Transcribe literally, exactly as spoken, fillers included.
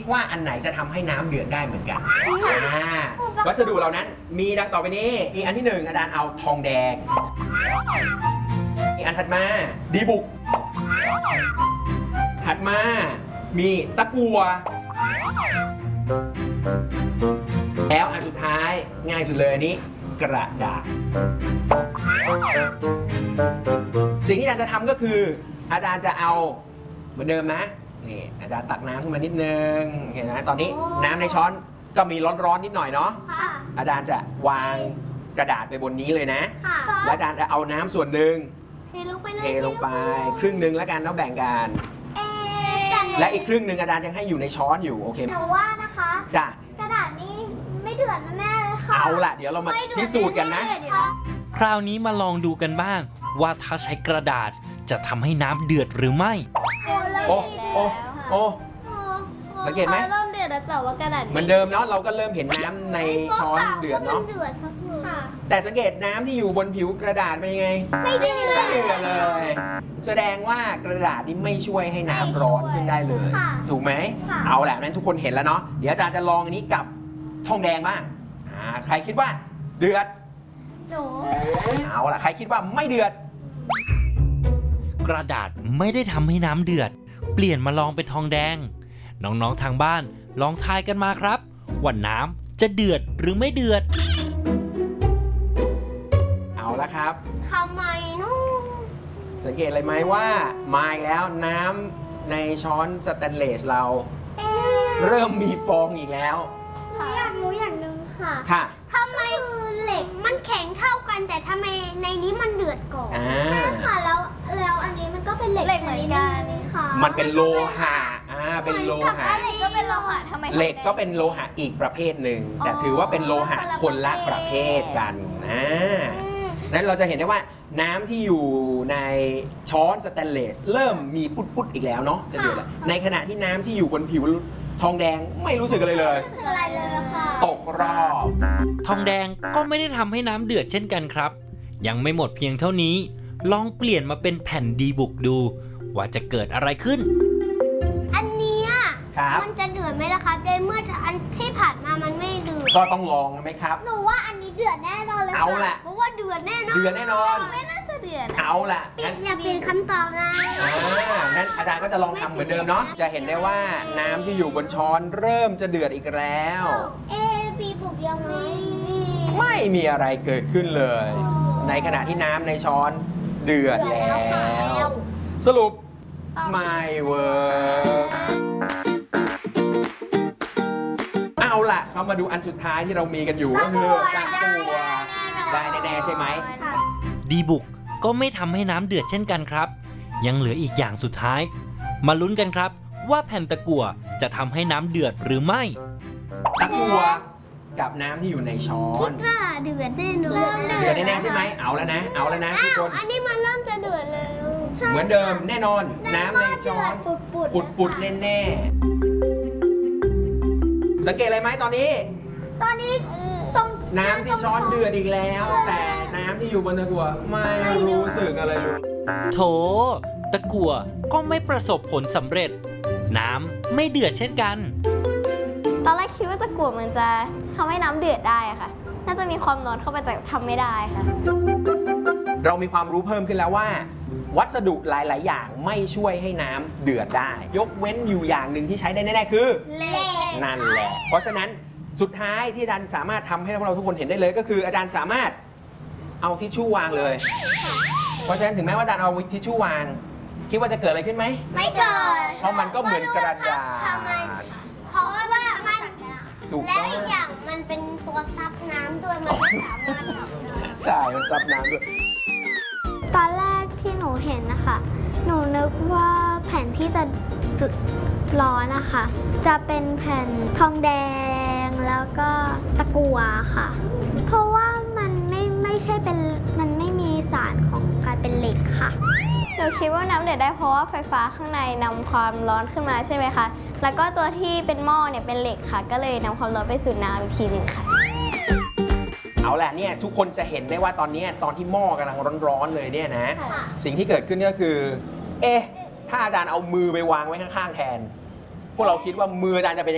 ว่าอันไหนจะทำให้น้ำเดือดได้เหมือนกันวัสดุเหล่านั้นมีดังต่อไปนี้อีกอันที่หนึ่งอาจารย์เอาทองแดงอีกอันถัดมาดีบุกถัดมามีตะกั่วแล้วอันสุดท้ายง่ายสุดเลยอันนี้กระดาษสิ่งที่อาจารย์จะทำก็คืออาจารย์จะเอาเหมือนเดิมนะนี่อาจารย์ตักน้ำขึ้นมานิดนึงเห็นไหมตอนนี้น้ำในช้อนก็มีร้อนๆนิดหน่อยเนาะอาจารย์จะวางกระดาษไปบนนี้เลยนะแล้วอาจารย์จะเอาน้ำส่วนหนึ่งเทลงไปเทลงไปครึ่งหนึ่งแล้วกันแล้วแบ่งกันและอีกครึ่งหนึ่งอาจารย์ยังให้อยู่ในช้อนอยู่โอเคแต่ว่านะคะจ้ะกระดาษนี้ไม่เดือดแน่เลยค่ะเอาล่ะเดี๋ยวเรามาพิสูจน์กันนะคราวนี้มาลองดูกันบ้างว่าถ้าใช้กระดาษจะทำให้น้ำเดือดหรือไม่โอ้โอ้โอ้สังเกตไหมเริ่มเดือดแล้วแต่ว่ากระดาษเหมือนเดิมเนาะเราก็เริ่มเห็นน้ำในช้อนเดือดเนาะแต่สังเกตน้ำที่อยู่บนผิวกระดาษเป็นยังไงไม่เดือดไม่เดือดเลยแสดงว่ากระดาษนี้ไม่ช่วยให้น้ำร้อนขึ้นได้เลยถูกไหมเอาแหละนั้นทุกคนเห็นแล้วเนาะเดี๋ยวอาจารย์จะลองอันนี้กับทองแดงบ้างอ่าใครคิดว่าเดือดหนูเอาล่ะใครคิดว่าไม่เดือดกระดาษไม่ได้ทำให้น้ำเดือดเปลี่ยนมาลองเป็นทองแดงน้องๆทางบ้านลองทายกันมาครับว่าน้ำจะเดือดหรือไม่เดือดเอาละครับทำไมเนาะสังเกตเลยไหมว่ามาอีกแล้วน้ำในช้อนสแตนเลสเราเริ่มมีฟองอีกแล้วอยากรู้อย่างหนึ่งค่ะค่ะทำไมเหล็กมันแข็งเท่ากันแต่ทำไมในนี้มันเดือดก่อนใช่ค่ะแล้วแล้วอันนี้มันก็เป็นเหล็กเหมือนกันค่ะมันเป็นโลหะอ่าเป็นโลหะเหล็กก็เป็นโลหะทำไมเหล็กก็เป็นโลหะอีกประเภทหนึ่งแต่ถือว่าเป็นโลหะคนละประเภทกันนะนั้นเราจะเห็นได้ว่าน้ำที่อยู่ในช้อนสแตนเลสเริ่มมีปุดๆอีกแล้วเนาะจะเดือดแล้วในขณะที่น้ำที่อยู่บนผิวทองแดงไม่รู้สึกอะไรเลยไม่รู้สึกอะไรเลยค่ะตกรอบทองแดงก็ไม่ได้ทำให้น้ำเดือดเช่นกันครับยังไม่หมดเพียงเท่านี้ลองเปลี่ยนมาเป็นแผ่นดีบุกดูว่าจะเกิดอะไรขึ้นอันนี้มันจะเดือดไหมล่ะครับในเมื่ออันที่ผ่านมามันไม่เดือดก็ต้องลองไหมครับหนูว่าอันนี้เดือดแน่นอนเลยเอาล่ะเพราะว่าเดือดแน่นอนเดือดแน่นอนไม่น่าจะเดือดเอาล่ะงั้นอย่าเปลี่ยนคำตอบนะอ่างั้นอาจารย์ก็จะลองทำเหมือนเดิมเนาะจะเห็นได้ว่าน้ำที่อยู่บนช้อนเริ่มจะเดือดอีกแล้วเอบีบุกยังไม่ไม่มีอะไรเกิดขึ้นเลยในขณะที่น้ำในช้อนเดือดแล้วสรุปไม่เวิร์กเอาล่ะเรามาดูอันสุดท้ายที่เรามีกันอยู่ก็คือตะกั่วได้แน่ๆใช่ไหมดีบุกก็ไม่ทำให้น้ำเดือดเช่นกันครับยังเหลืออีกอย่างสุดท้ายมาลุ้นกันครับว่าแผ่นตะกั่วจะทำให้น้ำเดือดหรือไม่ตะกั่วกับน้ำที่อยู่ในช้อนคิดว่าเดือดแน่นอนเดือดแน่ๆใช่ไหมเอาแล้วนะเอาแล้วนะทุกคนอันนี้มันเริ่มจะเดือดแล้วเหมือนเดิมแน่นอนน้ำในช้อนปุดๆแน่ๆสังเกตอะไรไหมตอนนี้ตอนนี้ตรงน้ำที่ช้อนเดือดอีกแล้วแต่น้ำที่อยู่บนตะกั่วไม่รู้สึกอะไรเลยโถตะกั่วก็ไม่ประสบผลสำเร็จน้ำไม่เดือดเช่นกันตอนแรกคิดว่าตะกั่วมันจะทำให้น้ำเดือดได้ค่ะน่าจะมีความร้อนเข้าไปแต่ทำไม่ได้ค่ะเรามีความรู้เพิ่มขึ้นแล้วว่าวัสดุหลายๆอย่างไม่ช่วยให้น้ำเดือดได้ยกเว้นอยู่อย่างหนึ่งที่ใช้ได้แน่ๆคือเหล็กนั่นแหละเพราะฉะนั้นสุดท้ายที่อาจารย์สามารถทำให้พวกเราทุกคนเห็นได้เลยก็คืออาจารย์สามารถเอาทิชชู่วางเลยเพราะฉะนั้นถึงแม้ว่าอาจารย์เอาทิชชู่วางคิดว่าจะเกิดอะไรขึ้นไหมไม่เกิดเพราะมันก็เหมือนกระดาษเพราะว่ามันและอีกอย่างมันเป็นตัวซับน้ำด้วยมันไม่สามารถใช่มันซับน้ำด้วยตอนแรกที่หนูเห็นนะคะหนูนึกว่าแผ่นที่จะร้อนนะคะจะเป็นแผ่นทองแดงแล้วก็ตะกั่วค่ะเพราะว่ามันไม่ไม่ใช่เป็นมันไม่มีสารของการเป็นเหล็กค่ะหนูคิดว่าน้ำเดือดได้เพราะว่าไฟฟ้าข้างในนำความร้อนขึ้นมาใช่ไหมคะแล้วก็ตัวที่เป็นหม้อเนี่ยเป็นเหล็กค่ะก็เลยนำความร้อนไปสู่น้ำอีกทีหนึ่งค่ะเอาแหละเนี่ยทุกคนจะเห็นได้ว่าตอนนี้ตอนที่หม้อกำลังร้อนๆเลยเนี่ยนะสิ่งที่เกิดขึ้นก็คือเอ๊ะถ้าอาจารย์เอามือไปวางไว้ข้างๆแทนพวกเราคิดว่ามืออาจารย์จะเป็น